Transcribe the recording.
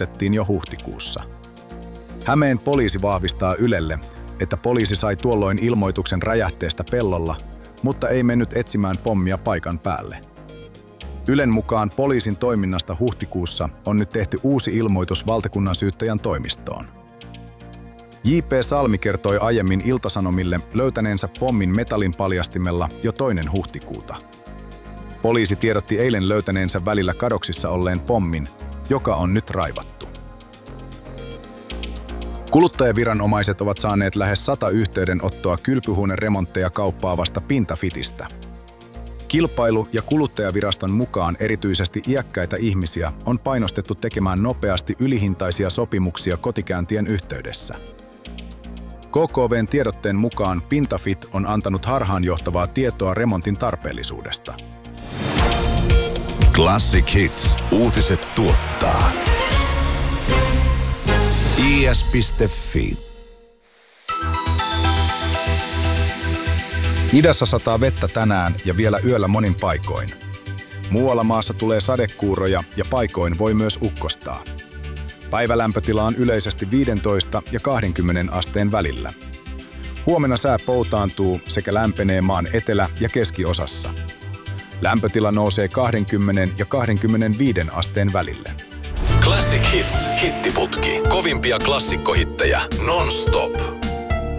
ilmoitettiin jo huhtikuussa. Hämeen poliisi vahvistaa Ylelle, että poliisi sai tuolloin ilmoituksen räjähteestä pellolla, mutta ei mennyt etsimään pommia paikan päälle. Ylen mukaan poliisin toiminnasta huhtikuussa on nyt tehty uusi ilmoitus valtakunnansyyttäjän toimistoon. J.P. Salmi kertoi aiemmin Ilta-Sanomille löytäneensä pommin metallin paljastimella jo 2. huhtikuuta. Poliisi tiedotti eilen löytäneensä välillä kadoksissa olleen pommin, joka on nyt raivattu. Kuluttajaviranomaiset ovat saaneet lähes 100 yhteydenottoa kylpyhuoneremontteja kauppaavasta Pintafitistä. Kilpailu- ja kuluttajaviraston mukaan erityisesti iäkkäitä ihmisiä on painostettu tekemään nopeasti ylihintaisia sopimuksia kotikäyntien yhteydessä. KKV:n tiedotteen mukaan Pintafit on antanut harhaanjohtavaa tietoa remontin tarpeellisuudesta. Classic Hits. Uutiset tuottaa. is.fi. Idässä sataa vettä tänään ja vielä yöllä monin paikoin. Muualla maassa tulee sadekuuroja ja paikoin voi myös ukkostaa. Päivälämpötila on yleisesti 15 ja 20 asteen välillä. Huomenna sää poutaantuu sekä lämpenee maan etelä- ja keskiosassa. Lämpötila nousee 20 ja 25 asteen välille. Classic Hits, hittiputki. Kovimpia klassikkohittejä non-stop.